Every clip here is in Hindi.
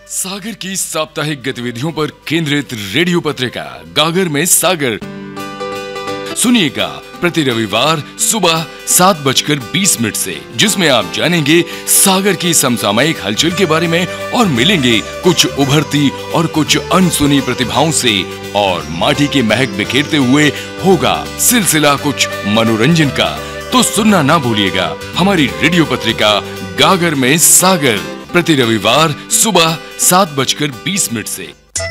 सागर की साप्ताहिक गतिविधियों पर केंद्रित रेडियो पत्रिका गागर में सागर सुनिएगा प्रति रविवार सुबह 7:20 से, जिसमें आप जानेंगे सागर की समसामयिक हलचल के बारे में और मिलेंगे कुछ उभरती और कुछ अनसुनी प्रतिभाओं से, और माटी की महक बिखेरते हुए होगा सिलसिला कुछ मनोरंजन का। तो सुनना ना भूलिएगा हमारी रेडियो पत्रिका गागर में सागर प्रति रविवार सुबह 7:20 से।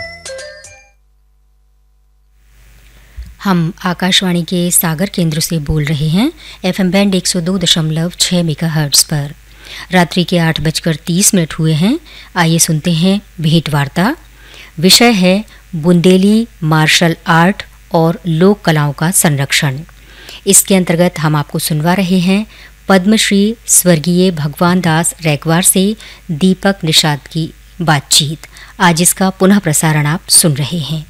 हम आकाशवाणी के सागर केंद्र से बोल रहे हैं FM बैंड 102.6 मेगाहर्ट्ज पर। रात्रि के 8:30 हुए हैं। आइए सुनते हैं भेंट वार्ता। विषय है बुंदेली मार्शल आर्ट और लोक कलाओं का संरक्षण। इसके अंतर्गत हम आपको सुनवा रहे हैं पद्मश्री स्वर्गीय भगवान दास रैकवार से दीपक निषाद की बातचीत। आज इसका पुनः प्रसारण आप सुन रहे हैं।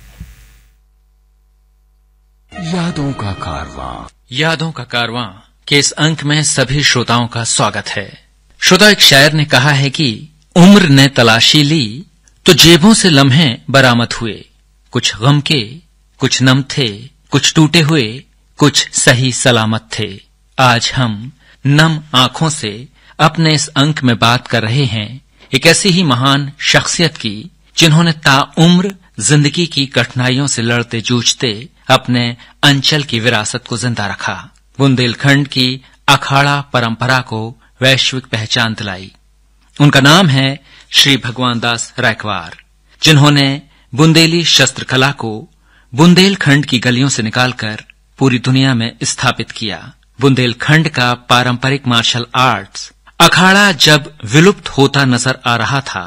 यादों का कारवां के इस अंक में सभी श्रोताओं का स्वागत है। श्रोता, एक शायर ने कहा है कि उम्र ने तलाशी ली तो जेबों से लम्हे बरामद हुए, कुछ गम के, कुछ नम थे, कुछ टूटे हुए, कुछ सही सलामत थे। आज हम नम आंखों से अपने इस अंक में बात कर रहे हैं एक ऐसी ही महान शख्सियत की जिन्होंने ताउम्र जिंदगी की कठिनाइयों से लड़ते जूझते अपने अंचल की विरासत को जिंदा रखा। बुंदेलखंड की अखाड़ा परंपरा को वैश्विक पहचान दिलाई। उनका नाम है श्री भगवान दास रैकवार, जिन्होंने बुंदेली शस्त्र कला को बुंदेलखंड की गलियों से निकालकर पूरी दुनिया में स्थापित किया। बुंदेलखंड का पारंपरिक मार्शल आर्ट्स अखाड़ा जब विलुप्त होता नजर आ रहा था,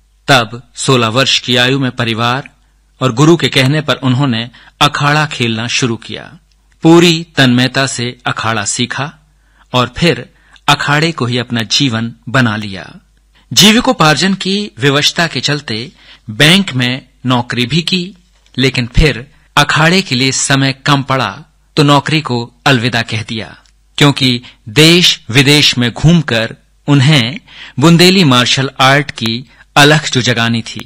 तब 16 वर्ष की आयु में परिवार और गुरु के कहने पर उन्होंने अखाड़ा खेलना शुरू किया। पूरी तन्मयता से अखाड़ा सीखा और फिर अखाड़े को ही अपना जीवन बना लिया। जीविकोपार्जन की विवशता के चलते बैंक में नौकरी भी की, लेकिन फिर अखाड़े के लिए समय कम पड़ा तो नौकरी को अलविदा कह दिया, क्योंकि देश विदेश में घूमकर उन्हें बुंदेली मार्शल आर्ट की अलख जो जगानी थी।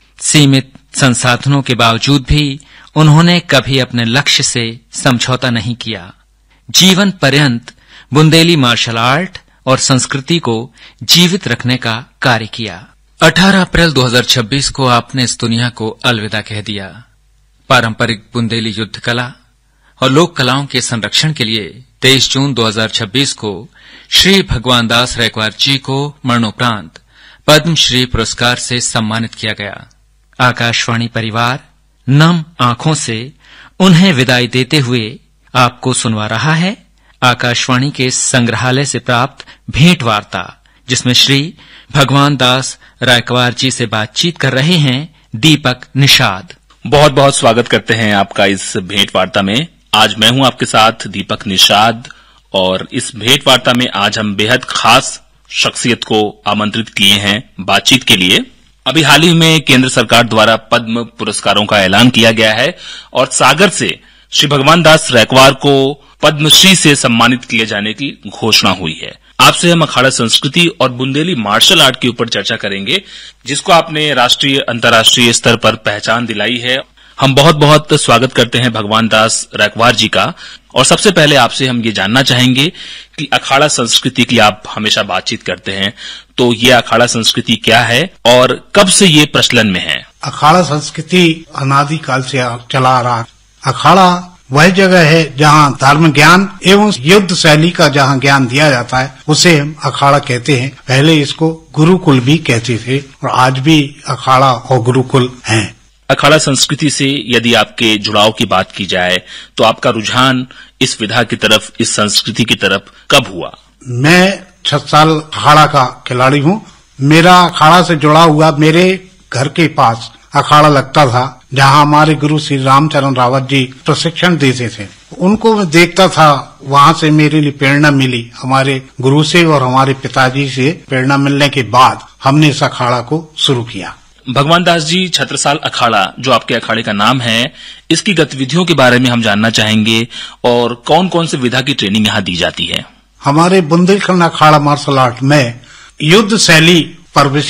सीमित संसाधनों के बावजूद भी उन्होंने कभी अपने लक्ष्य से समझौता नहीं किया। जीवन पर्यंत बुंदेली मार्शल आर्ट और संस्कृति को जीवित रखने का कार्य किया। 18 अप्रैल 2026 को आपने इस दुनिया को अलविदा कह दिया। पारंपरिक बुंदेली युद्ध कला और लोक कलाओं के संरक्षण के लिए 23 जून 2026 को श्री भगवान दास रैकवार जी को मरणोपरांत पद्मश्री पुरस्कार से सम्मानित किया गया। आकाशवाणी परिवार नम आंखों से उन्हें विदाई देते हुए आपको सुनवा रहा है आकाशवाणी के संग्रहालय से प्राप्त भेंट वार्ता, जिसमें श्री भगवान दास रैकवार जी से बातचीत कर रहे हैं दीपक निषाद। बहुत बहुत स्वागत करते हैं आपका इस भेंट वार्ता में। आज मैं हूं आपके साथ दीपक निषाद, और इस भेंट वार्ता में आज हम बेहद खास शख्सियत को आमंत्रित किए हैं बातचीत के लिए। अभी हाल ही में केंद्र सरकार द्वारा पद्म पुरस्कारों का ऐलान किया गया है और सागर से श्री भगवान दास रैकवार को पद्मश्री से सम्मानित किए जाने की घोषणा हुई है। आपसे हम अखाड़ा संस्कृति और बुंदेली मार्शल आर्ट के ऊपर चर्चा करेंगे, जिसको आपने राष्ट्रीय अंतर्राष्ट्रीय स्तर पर पहचान दिलाई है। हम बहुत बहुत स्वागत करते हैं भगवान दास रैकवार जी का, और सबसे पहले आपसे हम ये जानना चाहेंगे कि अखाड़ा संस्कृति की आप हमेशा बातचीत करते हैं, तो ये अखाड़ा संस्कृति क्या है और कब से ये प्रचलन में है? अखाड़ा संस्कृति अनादिकाल से चला आ रहा। अखाड़ा वह जगह है जहाँ धर्म ज्ञान एवं युद्ध शैली का जहाँ ज्ञान दिया जाता है, उसे हम अखाड़ा कहते हैं। पहले इसको गुरुकुल भी कहते थे और आज भी अखाड़ा और गुरुकुल हैं। अखाड़ा संस्कृति से यदि आपके जुड़ाव की बात की जाए तो आपका रुझान इस विधा की तरफ, इस संस्कृति की तरफ कब हुआ? मैं 6 साल अखाड़ा का खिलाड़ी हूँ। मेरा अखाड़ा से जुड़ा हुआ मेरे घर के पास अखाड़ा लगता था, जहाँ हमारे गुरु श्री रामचरण रावत जी प्रशिक्षण देते थे। उनको मैं देखता था, वहाँ से मेरे लिए प्रेरणा मिली। हमारे गुरु से और हमारे पिताजी से प्रेरणा मिलने के बाद हमने इस अखाड़ा को शुरू किया। भगवान दास जी, छत्रसाल अखाड़ा जो आपके अखाड़े का नाम है, इसकी गतिविधियों के बारे में हम जानना चाहेंगे और कौन कौन से विधा की ट्रेनिंग यहाँ दी जाती है? हमारे बुंदेलखंड अखाड़ा मार्शल आर्ट में युद्ध शैली पर